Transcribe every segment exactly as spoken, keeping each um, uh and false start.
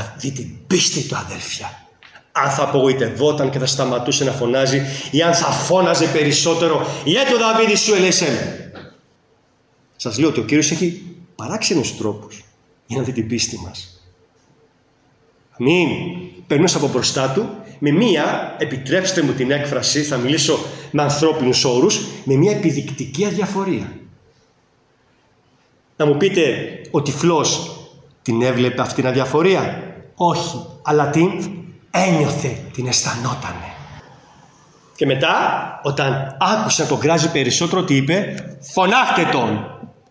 Αλλά δει την πίστη του, αδέλφια. Αν θα απογοητευόταν και θα σταματούσε να φωνάζει, ή αν θα φώναζε περισσότερο, «Ιε το Δαβίδ σου ελέησέ». Σας λέω ότι ο Κύριος έχει παράξενους τρόπους για να δει την πίστη μας. Αμήν. Περνούσα από μπροστά του με μία, επιτρέψτε μου την έκφραση, θα μιλήσω με ανθρώπινους όρους, με μία επιδεικτική αδιαφορία. Να μου πείτε, ο τυφλός την έβλεπε αυτήν την αδιαφορία? Όχι, αλλά την ένιωθε, την αισθανότανε. Και μετά, όταν άκουσε να τον κράζει περισσότερο, τι είπε? «Φωνάχτε τον».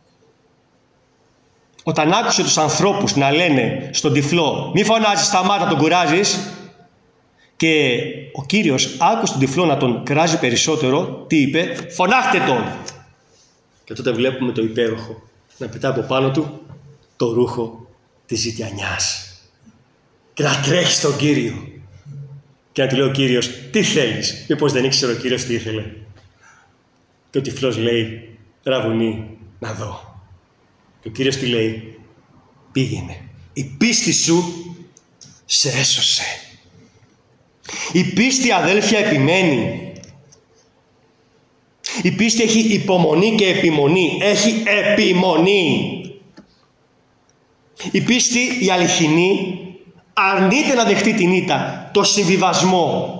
Όταν άκουσε τους ανθρώπους να λένε στον τυφλό «Μη φωνάζεις, σταμάτα, τον κουράζεις», και ο Κύριος άκουσε τον τυφλό να τον κράζει περισσότερο, τι είπε? «Φωνάχτε τον». Και τότε βλέπουμε το υπέροχο να πετά από πάνω του το ρούχο της ζητιανιάς και να τρέχει στον Κύριο και να του λέει ο Κύριος, τι θέλεις? Μήπως δεν ήξερε ο Κύριος τι ήθελε? Και ο τυφλός λέει, ραβουνί, να δω. Και ο Κύριος τι λέει? Πήγαινε, η πίστη σου σε έσωσε. Η πίστη, αδέλφια, επιμένει. Η πίστη έχει υπομονή και επιμονή. Έχει επιμονή. Η πίστη, η αληθινή, αρνείται να δεχτεί την ήττα, το συμβιβασμό.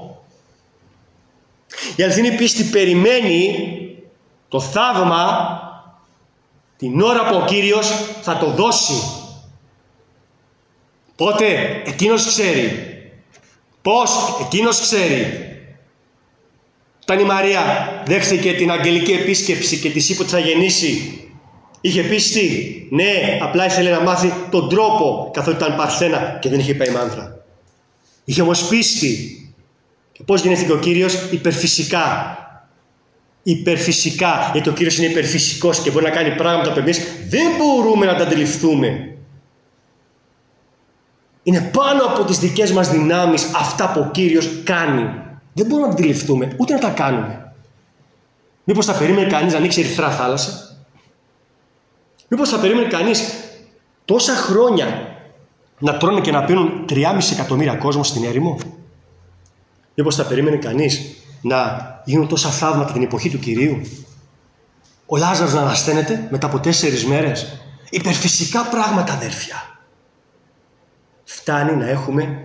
Η αληθινή πίστη περιμένει το θαύμα την ώρα που ο Κύριος θα το δώσει. Πότε? Εκείνος ξέρει. Πώς? Εκείνος ξέρει. Όταν η Μαρία δέχθηκε την αγγελική επίσκεψη και της είπε ότι θα γεννήσει, είχε πίστη? Ναι, απλά ήθελε να μάθει τον τρόπο, καθότι ήταν παρθένα και δεν είχε πάει μάνδρα. Είχε όμως πίστη. Και πώς γεννήθηκε ο Κύριος? Υπερφυσικά. Υπερφυσικά, γιατί ο Κύριος είναι υπερφυσικός και μπορεί να κάνει πράγματα που εμείς δεν μπορούμε να τα αντιληφθούμε. Είναι πάνω από τις δικές μας δυνάμεις αυτά που ο Κύριος κάνει. Δεν μπορούμε να τα αντιληφθούμε, ούτε να τα κάνουμε. Μήπως θα περίμενε κανείς να ανοίξει ερυθρά θάλασσα? Μήπως θα περίμενε κανείς τόσα χρόνια να τρώνε και να πίνουν τριάμισι εκατομμύρια κόσμο στην έρημο? Μήπως θα περίμενε κανείς να γίνουν τόσα θαύματα την εποχή του Κυρίου? Ο Λάζαρος να ανασταίνεται μετά από τέσσερις μέρες? Υπερφυσικά πράγματα, αδέρφια. Φτάνει να έχουμε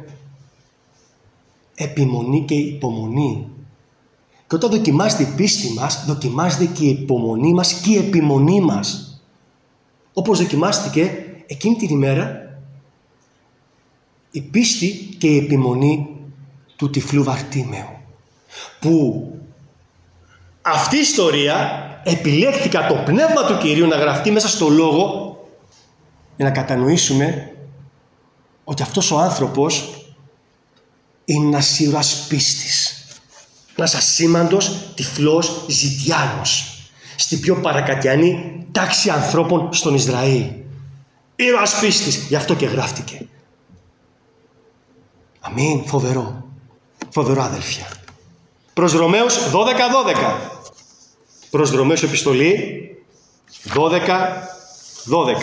επιμονή και υπομονή. Και όταν δοκιμάζεται η πίστη μας, δοκιμάζεται και η υπομονή μας και η επιμονή μας. Όπως δοκιμάστηκε εκείνη την ημέρα η πίστη και η επιμονή του τυφλού Βαρτίμεου. Που αυτή η ιστορία επιλέχθηκε το πνεύμα του Κυρίου να γραφτεί μέσα στο Λόγο για να κατανοήσουμε ότι αυτός ο άνθρωπος είναι ένας ήρωας πίστης. Ένας ασήμαντος τυφλός ζητιάνος στην πιο παρακατιανή τάξη ανθρώπων στον Ισραήλ. Ήρωας πίστης, γι' αυτό και γράφτηκε. Αμήν, φοβερό. Φοβερό, αδελφιά. Προς Ρωμαίους δώδεκα δώδεκα. Προς Ρωμαίους επιστολή δώδεκα δώδεκα.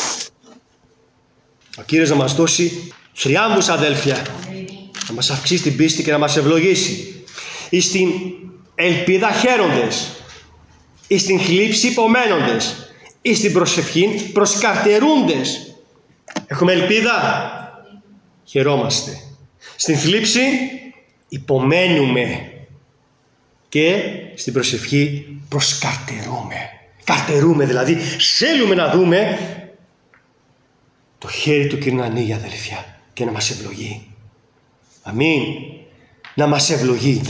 Ο Κύριος να μας δώσει θριάμβους, αδέλφια. Να μας αυξήσει την πίστη και να μας ευλογήσει. Εις την ελπίδα χαίροντες. Εις την θλίψη υπομένοντες. Εις την προσευχή προσκαρτερούντες. Έχουμε ελπίδα? Χαιρόμαστε. Στην θλίψη υπομένουμε. Και στην προσευχή προσκαρτερούμε. Καρτερούμε δηλαδή. Θέλουμε να δούμε το χέρι του Κύριου να ανοίγει, αδελφιά, και να μας ευλογεί. Αμήν. Να μας ευλογεί.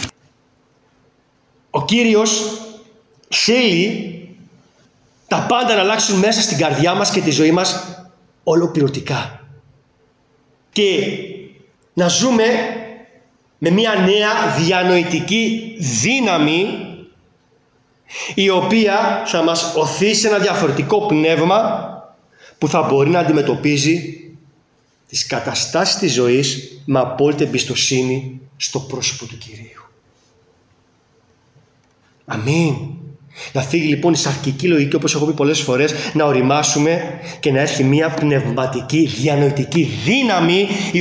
Ο Κύριος θέλει τα πάντα να αλλάξουν μέσα στην καρδιά μας και τη ζωή μας ολοκληρωτικά. Και να ζούμε με μια νέα διανοητική δύναμη, η οποία θα μας οθεί σε ένα διαφορετικό πνεύμα που θα μπορεί να αντιμετωπίζει τις καταστάσεις της ζωής με απόλυτη εμπιστοσύνη στο πρόσωπο του Κυρίου. Αμήν. Να φύγει λοιπόν η σαρκική λογική, όπως έχω πει πολλές φορές, να οριμάσουμε και να έρθει μια πνευματική διανοητική δύναμη